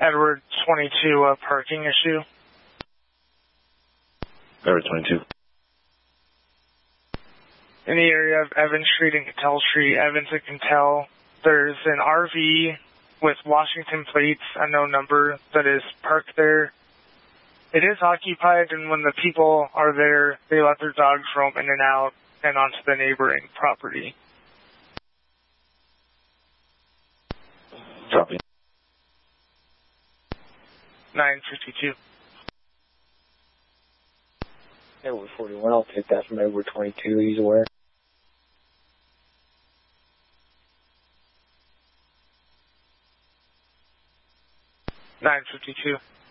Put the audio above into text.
Edward 22, parking issue. Edward 22. In the area of Evans Street and Cattell Street, Evans and Cattell, there's an RV with Washington plates, unknown number, that is parked there. It is occupied, and when the people are there, they let their dogs roam in and out and onto the neighboring property. Copy. 952. Edward 41, I'll take that from Edward 22, he's aware. 952.